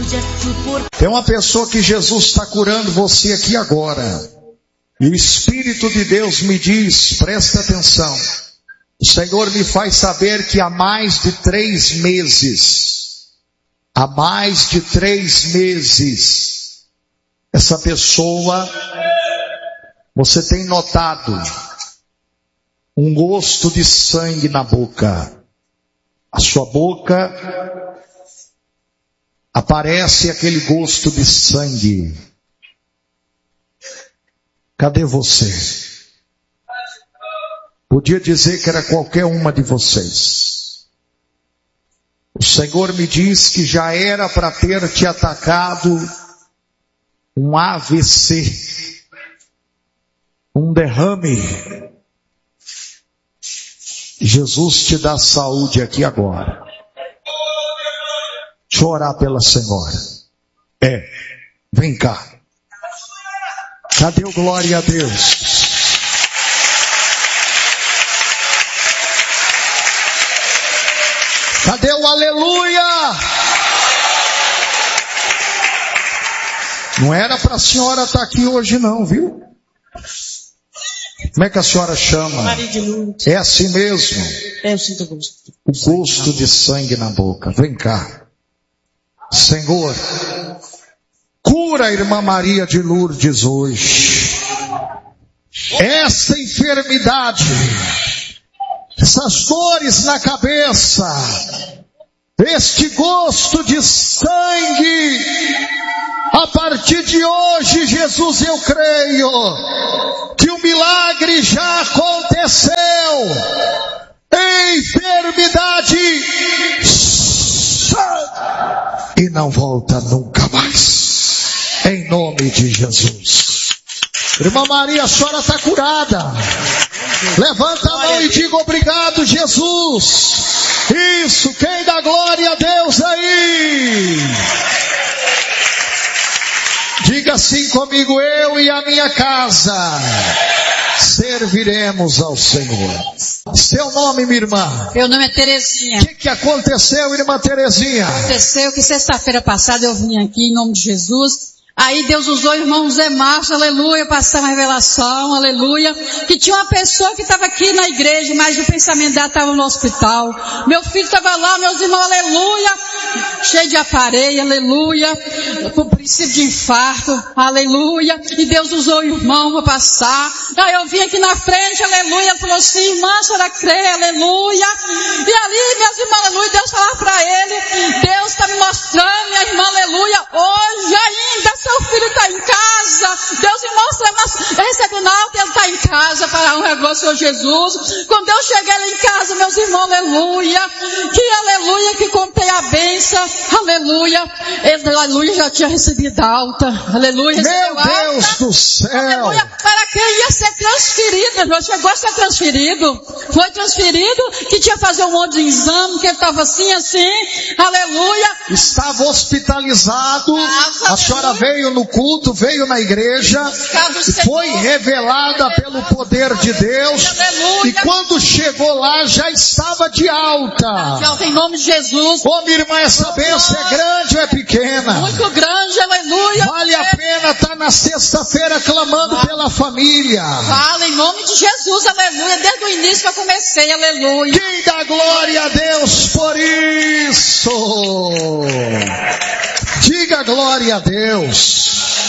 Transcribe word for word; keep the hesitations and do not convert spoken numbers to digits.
Tem uma pessoa que Jesus está curando você aqui agora. E o Espírito de Deus me diz, presta atenção. O Senhor me faz saber que há mais de três meses, há mais de três meses, essa pessoa, você tem notado um gosto de sangue na boca. A sua boca aparece aquele gosto de sangue. Cadê você? Podia dizer que era qualquer uma de vocês. O Senhor me diz que já era para ter te atacado um A V C, um derrame. Jesus te dá saúde aqui agora. Deixa eu orar pela senhora. É, vem cá. Cadê o glória a Deus? Cadê o aleluia? Não era para a senhora estar aqui hoje não, viu? Como é que a senhora chama? Maria de Lourdes. É assim mesmo? É, eu sinto gosto. O gosto de sangue na boca. Vem cá. Senhor, cura a irmã Maria de Lourdes hoje. Essa enfermidade, essas dores na cabeça, este gosto de sangue, a partir de hoje, Jesus, eu creio que o milagre já aconteceu. Enfermidade e não volta nunca mais, em nome de Jesus. Irmã Maria, a senhora está curada. Levanta a mão e diga obrigado, Jesus. Isso, quem dá glória a Deus aí? Diga assim comigo: eu e a minha casa serviremos ao Senhor. Seu nome, minha irmã? Meu nome é Terezinha. O que, que aconteceu, irmã Terezinha? Aconteceu que sexta-feira passada eu vim aqui em nome de Jesus. Aí Deus usou o irmão Zé Márcio, aleluia, passar uma revelação, aleluia, que tinha uma pessoa que estava aqui na igreja, mas o pensamento dela estava no hospital. Meu filho estava lá, meus irmãos, aleluia, cheio de aparelho, aleluia, com princípio de infarto, aleluia, e Deus usou o irmão para passar. Aí eu vim aqui na frente, aleluia, ele falou assim: irmã, a senhora crê, aleluia, e ali, meus irmãos, aleluia, Deus falava para ele: Deus está me mostrando, minha irmã, aleluia, hoje ainda seu filho está em casa. Deus me mostra, recebe na alta, ele está em casa para a honra do Senhor Jesus. Quando eu cheguei lá em casa, meus irmãos, aleluia, que aleluia, que contei a bênção, aleluia, ele, aleluia, já tinha recebido alta, aleluia, meu Deus alta, do céu, aleluia, para quem ia ser transferido, não chegou a ser transferido, foi transferido, que tinha que fazer um monte de exame, que ele estava assim, assim, aleluia, estava hospitalizado, ah, a senhora veio no culto, veio na igreja, foi revelada pelo poder de Deus, e quando chegou lá já estava de alta. Em nome de Jesus. Ô minha irmã, essa bênção é grande ou é pequena? Muito grande, aleluia. Vale a pena estar na sexta-feira clamando pela família. Fala em nome de Jesus, aleluia. Desde o início que eu comecei, aleluia. Quem dá glória a Deus por isso? Diga glória a Deus.